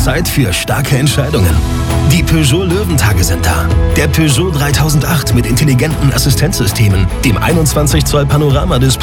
Zeit für starke Entscheidungen. Die Peugeot Löwentage sind da. Der Peugeot 3008 mit intelligenten Assistenzsystemen, dem 21 Zoll Panoramadisplay